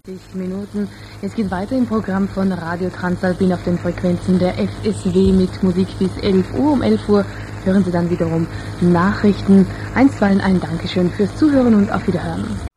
Minuten. Es geht weiter im Programm von Radio Transalpin auf den Frequenzen der FSW mit Musik bis 11 Uhr. Um 11 Uhr hören Sie dann wiederum Nachrichten. Einstweilen ein Dankeschön fürs Zuhören und auf Wiederhören.